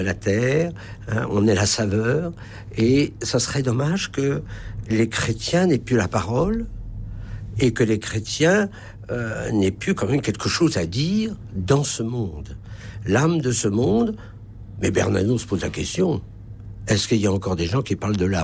la terre, on est la saveur, et ça serait dommage que les chrétiens n'aient plus la parole, et que les chrétiens n'aient plus quand même quelque chose à dire dans ce monde. L'âme de ce monde, mais Bernanos pose la question, est-ce qu'il y a encore des gens qui parlent de l'âme ?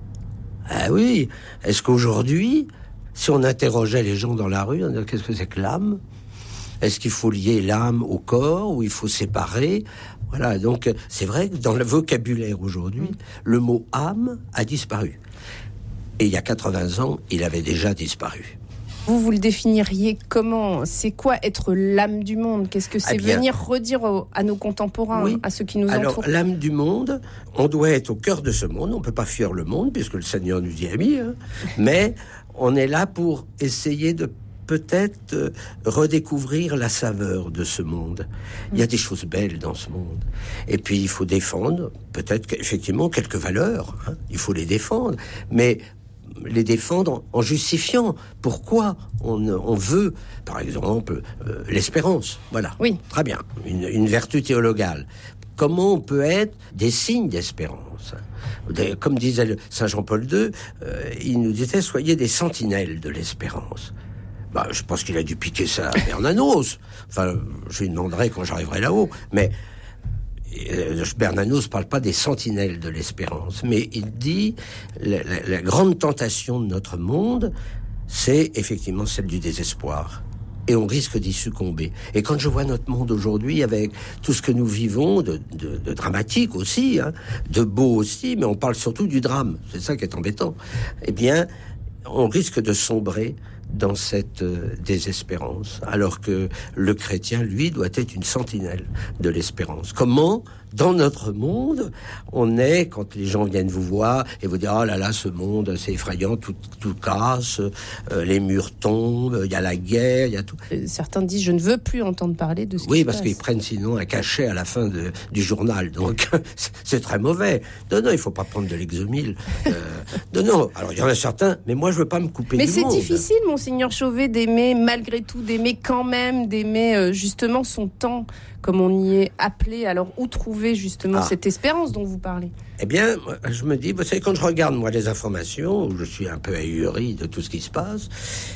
Ah oui, est-ce qu'aujourd'hui, si on interrogeait les gens dans la rue, on dirait qu'est-ce que c'est que l'âme ? Est-ce qu'il faut lier l'âme au corps ou il faut séparer ? Voilà, donc c'est vrai que dans le vocabulaire aujourd'hui, le mot âme a disparu. Et il y a 80 ans, il avait déjà disparu. Vous le définiriez comment ? C'est quoi être l'âme du monde ? Qu'est-ce que c'est venir redire à nos contemporains, à ceux qui nous entourent ? Alors, l'âme du monde, on doit être au cœur de ce monde. On ne peut pas fuir le monde, puisque le Seigneur nous y a mis. Mais on est là pour essayer de peut-être redécouvrir la saveur de ce monde. Il y a des choses belles dans ce monde. Et puis, il faut défendre, peut-être effectivement, quelques valeurs. Il faut les défendre. Mais les défendre en justifiant pourquoi on veut, par exemple, l'espérance. Voilà. Oui. Très bien. Une vertu théologale. Comment on peut être des signes d'espérance ? Comme disait Saint Jean-Paul II, il nous disait « Soyez des sentinelles de l'espérance ». Je pense qu'il a dû piquer ça à Bernanos. Enfin, je lui demanderai quand j'arriverai là-haut. Mais Bernanos ne parle pas des sentinelles de l'espérance. Mais il dit la grande tentation de notre monde, c'est effectivement celle du désespoir. Et on risque d'y succomber. Et quand je vois notre monde aujourd'hui, avec tout ce que nous vivons, de dramatique aussi, de beau aussi, mais on parle surtout du drame. C'est ça qui est embêtant. Eh bien, on risque de sombrer dans cette désespérance, alors que le chrétien, lui, doit être une sentinelle de l'espérance. Comment, dans notre monde, on est, quand les gens viennent vous voir et vous dire « Oh là là, ce monde, c'est effrayant, tout casse, les murs tombent, il y a la guerre, il y a tout. » Certains disent « Je ne veux plus entendre parler de ce qui se passe. » Oui, parce qu'ils prennent sinon un cachet à la fin du journal. Donc, c'est très mauvais. Non, il ne faut pas prendre de l'exomile. Non. Alors, il y en a certains, mais moi, je ne veux pas me couper du monde. Mais c'est difficile, Monseigneur Chauvet, d'aimer, malgré tout, d'aimer quand même, d'aimer justement son temps, comme on y est appelé. Alors, où trouver justement cette espérance dont vous parlez ? Eh bien, je me dis, vous savez, quand je regarde, moi, les informations, je suis un peu ahuri de tout ce qui se passe,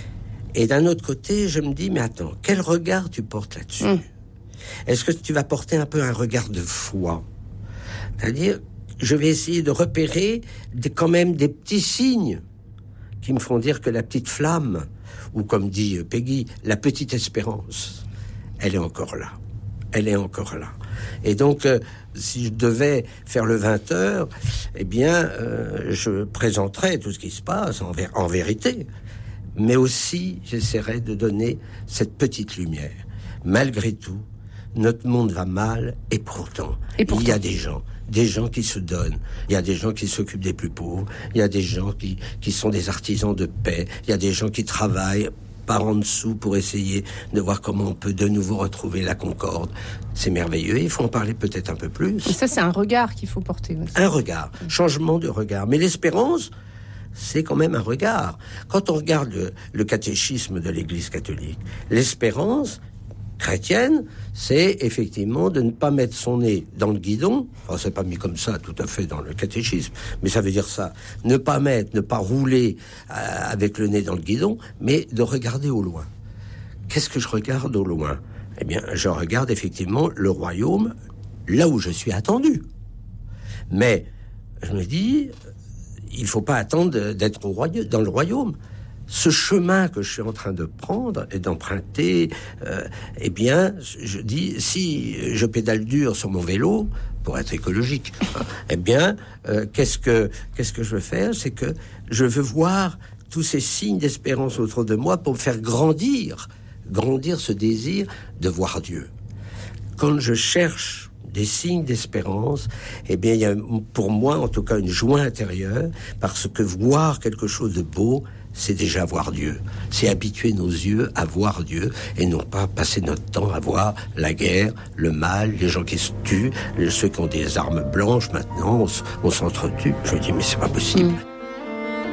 et d'un autre côté, je me dis, mais attends, quel regard tu portes là-dessus ? Est-ce que tu vas porter un peu un regard de foi ? C'est-à-dire, je vais essayer de repérer quand même des petits signes qui me font dire que la petite flamme, ou comme dit Peggy, la petite espérance, elle est encore là. Elle est encore là. Et donc, si je devais faire le 20h, eh bien, je présenterais tout ce qui se passe en vérité. Mais aussi, j'essaierais de donner cette petite lumière. Malgré tout, notre monde va mal, et pourtant, il y a des gens qui se donnent. Il y a des gens qui s'occupent des plus pauvres. Il y a des gens qui sont des artisans de paix. Il y a des gens qui travaillent par en dessous pour essayer de voir comment on peut de nouveau retrouver la concorde. C'est merveilleux. Il faut en parler peut-être un peu plus. Et ça, c'est un regard qu'il faut porter aussi. Un regard. Changement de regard. Mais l'espérance, c'est quand même un regard. Quand on regarde le catéchisme de l'Église catholique, l'espérance chrétienne, c'est effectivement de ne pas mettre son nez dans le guidon. Alors, c'est pas mis comme ça tout à fait dans le catéchisme, mais ça veut dire ça. Ne pas rouler avec le nez dans le guidon, mais de regarder au loin. Qu'est-ce que je regarde au loin ? Eh bien, je regarde effectivement le royaume, là où je suis attendu. Mais, je me dis, il faut pas attendre d'être dans le royaume. Ce chemin que je suis en train de prendre et d'emprunter, eh bien, je dis, si je pédale dur sur mon vélo, pour être écologique, eh bien, qu'est-ce que je veux faire ? C'est que je veux voir tous ces signes d'espérance autour de moi pour me faire grandir ce désir de voir Dieu. Quand je cherche des signes d'espérance, eh bien, il y a pour moi, en tout cas, une joie intérieure, parce que voir quelque chose de beau, c'est déjà voir Dieu. C'est habituer nos yeux à voir Dieu et non pas passer notre temps à voir la guerre, le mal, les gens qui se tuent, ceux qui ont des armes blanches maintenant, on s'entretue. Je me dis, mais c'est pas possible.